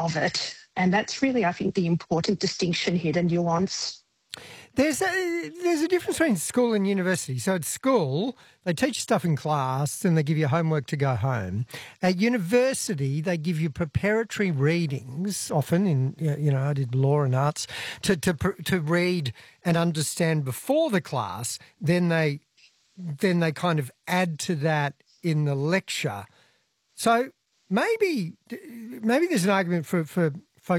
of it. And that's really, I think, the important distinction here, the nuance. There's a difference between school and university. So at school, they teach you stuff in class and they give you homework to go home. At university, they give you preparatory readings, often in, I did law and arts, to read and understand before the class. Then they kind of add to that in the lecture. So maybe there's an argument for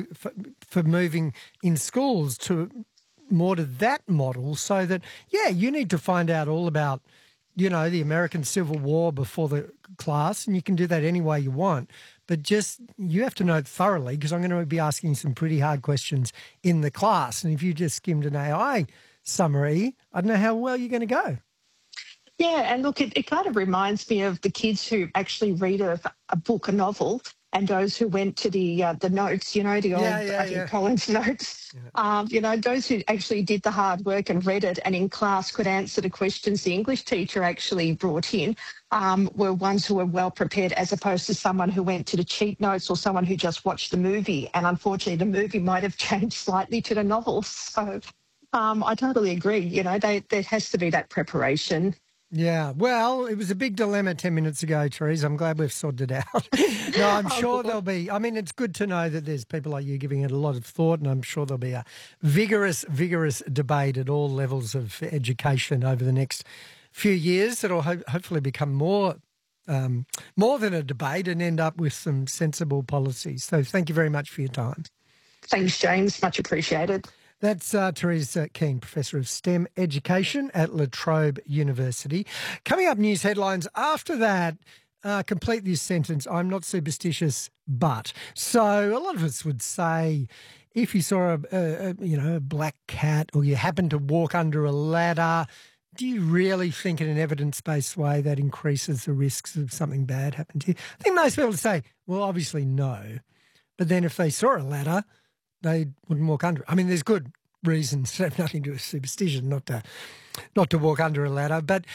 moving in schools to more to that model, so that, you need to find out all about, the American Civil War before the class, and you can do that any way you want. But just, you have to know thoroughly, because I'm going to be asking some pretty hard questions in the class. And if you just skimmed an AI summary, I don't know how well you're going to go. Yeah, and look, it kind of reminds me of the kids who actually read a book, a novel, and those who went to the notes, the old Collins notes. Yeah. Those who actually did the hard work and read it and in class could answer the questions the English teacher actually brought in were ones who were well prepared, as opposed to someone who went to the cheat notes or someone who just watched the movie. And unfortunately, the movie might have changed slightly to the novel. So I totally agree. There has to be that preparation. Yeah, well, it was a big dilemma 10 minutes ago, Therese. I'm glad we've sorted it out. No, I'm sure there'll be, it's good to know that there's people like you giving it a lot of thought, and I'm sure there'll be a vigorous debate at all levels of education over the next few years that'll hopefully become more than a debate and end up with some sensible policies. So thank you very much for your time. Thanks, James. Much appreciated. That's Therese Keane, Professor of STEM Education at La Trobe University. Coming up, news headlines. After that, complete this sentence, I'm not superstitious, but. So a lot of us would say if you saw a black cat or you happen to walk under a ladder, do you really think in an evidence-based way that increases the risks of something bad happening to you? I think most people would say, well, obviously no. But then if they saw a ladder, they wouldn't walk under it. There's good reasons that have nothing to do with superstition not to walk under a ladder. But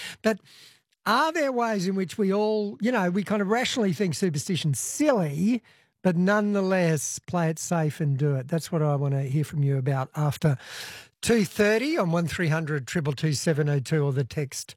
are there ways in which we all, we kind of rationally think superstition's silly, but nonetheless play it safe and do it? That's what I want to hear from you about after 2:30 on 1300 222 702 or the text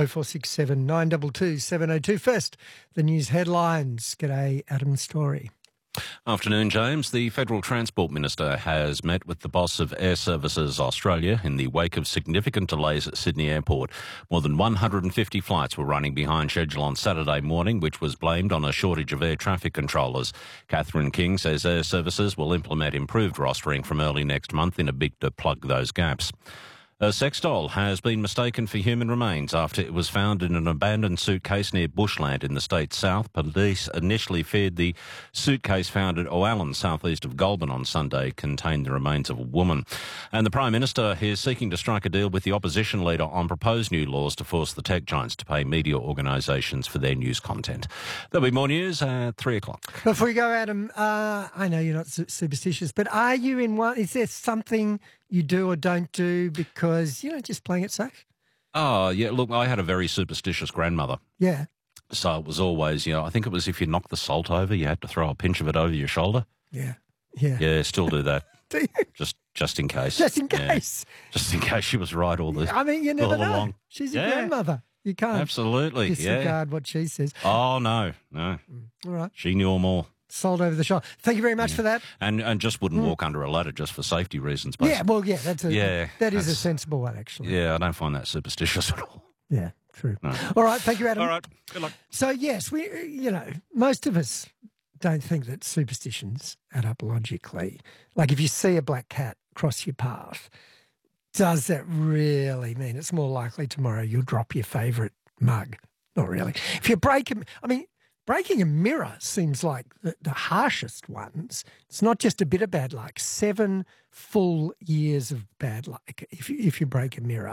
0467 922 702. First, the news headlines. G'day, Adam Story. Afternoon, James. The Federal Transport Minister has met with the boss of Air Services Australia in the wake of significant delays at Sydney Airport. More than 150 flights were running behind schedule on Saturday morning, which was blamed on a shortage of air traffic controllers. Catherine King says Air Services will implement improved rostering from early next month in a bid to plug those gaps. A sex doll has been mistaken for human remains after it was found in an abandoned suitcase near Bushland in the state's south. Police initially feared the suitcase found at O'Allen, southeast of Goulburn on Sunday, contained the remains of a woman. And the Prime Minister is seeking to strike a deal with the opposition leader on proposed new laws to force the tech giants to pay media organisations for their news content. There'll be more news at 3 o'clock. Before you go, Adam, I know you're not superstitious, but are you in one? Is there something you do or don't do because, just playing it safe? Oh, yeah, look, I had a very superstitious grandmother. Yeah. So it was always, I think it was if you knocked the salt over, you had to throw a pinch of it over your shoulder. Yeah. Yeah. Yeah, still do that. Do you? Just in case. Just in case. Yeah. Just in case she was right all this. You never know. Along. She's a grandmother. You can't absolutely disregard what she says. Oh, no. All right. She knew them all. Sold over the shoulder. Thank you very much for that. And just wouldn't walk under a ladder just for safety reasons. Basically. That is a sensible one, actually. Yeah, I don't find that superstitious at all. Yeah, true. No. All right, thank you, Adam. All right, good luck. So, yes, we, most of us don't think that superstitions add up logically. Like if you see a black cat cross your path, does that really mean it's more likely tomorrow you'll drop your favourite mug? Not really. If you break breaking a mirror seems like the harshest ones. It's not just a bit of bad luck, 7 full years of bad luck if you break a mirror.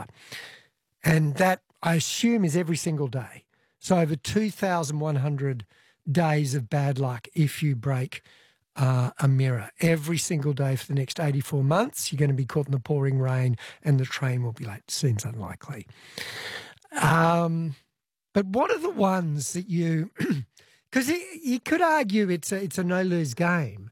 And that, I assume, is every single day. So over 2,100 days of bad luck if you break a mirror. Every single day for the next 84 months, you're going to be caught in the pouring rain and the train will be late. Seems unlikely. But what are the ones that you... Because you could argue it's a no-lose game.